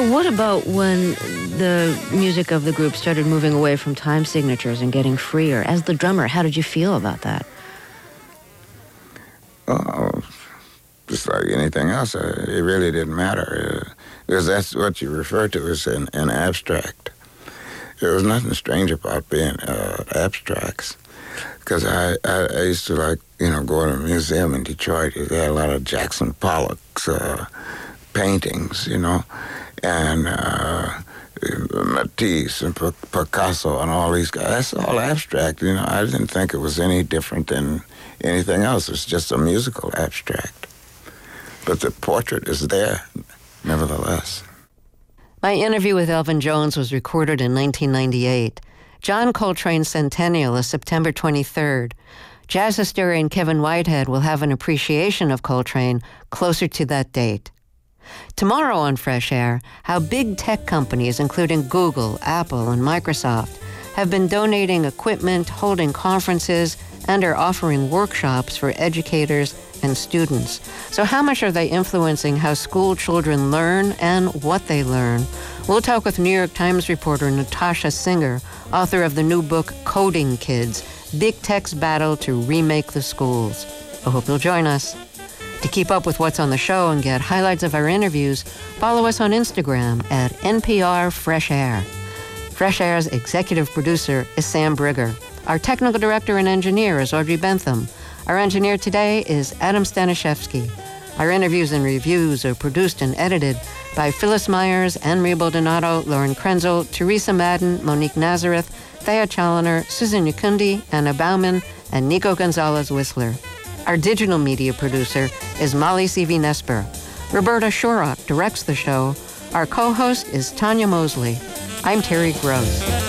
So what about when the music of the group started moving away from time signatures and getting freer? As the drummer, how did you feel about that? Just like anything else, it really didn't matter. Because that's what you refer to as an abstract. There was nothing strange about being abstracts. Because I used to go to a museum in Detroit. They had a lot of Jackson Pollock's paintings, and Matisse and Picasso and all these guys. That's all abstract, I didn't think it was any different than anything else. It's just a musical abstract. But the portrait is there, nevertheless. My interview with Elvin Jones was recorded in 1998. John Coltrane's centennial is September 23rd. Jazz historian Kevin Whitehead will have an appreciation of Coltrane closer to that date. Tomorrow on Fresh Air, how big tech companies, including Google, Apple, and Microsoft, have been donating equipment, holding conferences, and are offering workshops for educators and students. So how much are they influencing how school children learn and what they learn? We'll talk with New York Times reporter Natasha Singer, author of the new book Coding Kids, Big Tech's Battle to Remake the Schools. I hope you'll join us. To keep up with what's on the show and get highlights of our interviews, follow us on Instagram at NPR Fresh Air. Fresh Air's executive producer is Sam Brigger. Our technical director and engineer is Audrey Bentham. Our engineer today is Adam Staniszewski. Our interviews and reviews are produced and edited by Phyllis Myers, Anne-Marie Baldonado, Lauren Krenzel, Teresa Madden, Monique Nazareth, Thea Challoner, Susan Yakundi, Anna Bauman, and Nico Gonzalez-Whistler. Our digital media producer is Molly Seavy-Nesper. Roberta Shorrock directs the show. Our co-host is Tanya Mosley. I'm Terry Gross.